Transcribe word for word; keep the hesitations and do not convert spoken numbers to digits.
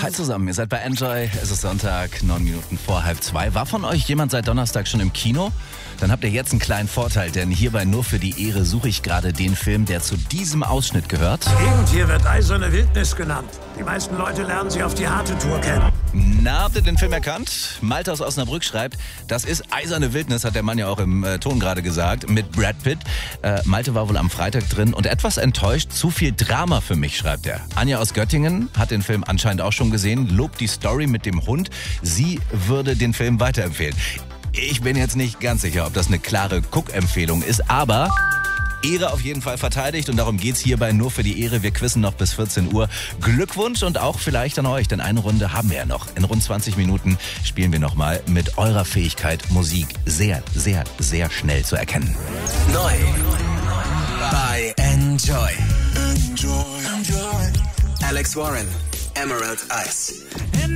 Hi zusammen, ihr seid bei Enjoy. Es ist Sonntag, neun Minuten vor halb zwei. War von euch jemand seit Donnerstag schon im Kino? Dann habt ihr jetzt einen kleinen Vorteil, denn hierbei nur für die Ehre suche ich gerade den Film, der zu diesem Ausschnitt gehört. Die Gegend hier wird Eiserne Wildnis genannt. Die meisten Leute lernen sie auf die harte Tour kennen. Na, habt ihr den Film erkannt? Malte aus Osnabrück schreibt, das ist Eiserne Wildnis, hat der Mann ja auch im äh, Ton gerade gesagt, mit Brad Pitt. Äh, Malte war wohl am Freitag drin und etwas enttäuscht, zu viel Drama für mich, schreibt er. Anja aus Göttingen hat den Film anscheinend auch schon gesehen, lobt die Story mit dem Hund. Sie würde den Film weiterempfehlen. Ich bin jetzt nicht ganz sicher, ob das eine klare Guck-Empfehlung ist, aber Ehre auf jeden Fall verteidigt und darum geht's hierbei nur für die Ehre. Wir quizzen noch bis vierzehn Uhr. Glückwunsch und auch vielleicht an euch, denn eine Runde haben wir ja noch. In rund zwanzig Minuten spielen wir nochmal mit eurer Fähigkeit, Musik sehr, sehr, sehr schnell zu erkennen. Neu bei Enjoy. Enjoy. Enjoy. Alex Warren, Emerald Eyes.